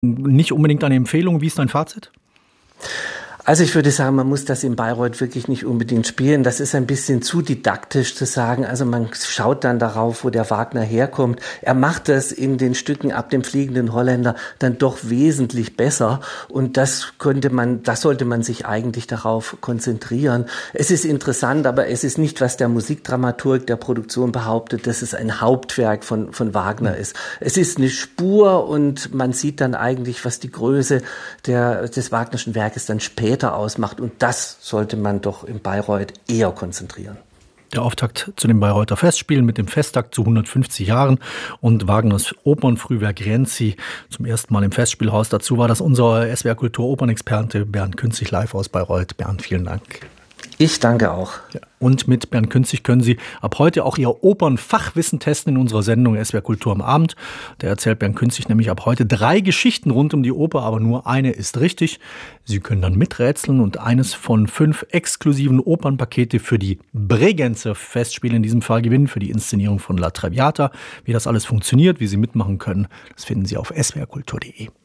Nicht unbedingt eine Empfehlung. Wie ist dein Fazit? Also ich würde sagen, man muss das in Bayreuth wirklich nicht unbedingt spielen. Das ist ein bisschen zu didaktisch zu sagen. Also man schaut dann darauf, wo der Wagner herkommt. Er macht das in den Stücken ab dem Fliegenden Holländer dann doch wesentlich besser. Und das sollte man sich eigentlich darauf konzentrieren. Es ist interessant, aber es ist nicht, was der Musikdramaturg der Produktion behauptet, dass es ein Hauptwerk von Wagner ist. Es ist eine Spur und man sieht dann eigentlich, was die Größe des Wagnerschen Werkes dann später ausmacht. Und das sollte man doch in Bayreuth eher konzentrieren. Der Auftakt zu den Bayreuther Festspielen mit dem Festtag zu 150 Jahren und Wagners Opernfrühwerk Rienzi zum ersten Mal im Festspielhaus. Dazu war das unser SWR Kultur Opernexperte Bernd Künzig live aus Bayreuth. Bernd, vielen Dank. Ich danke auch. Ja, und mit Bernd Künzig können Sie ab heute auch Ihr Opernfachwissen testen in unserer Sendung SWR Kultur am Abend. Da erzählt Bernd Künzig nämlich ab heute 3 Geschichten rund um die Oper, aber nur eine ist richtig. Sie können dann miträtseln und eines von 5 exklusiven Opernpakete für die Bregenzer Festspiele in diesem Fall gewinnen, für die Inszenierung von La Traviata. Wie das alles funktioniert, wie Sie mitmachen können, das finden Sie auf swrkultur.de.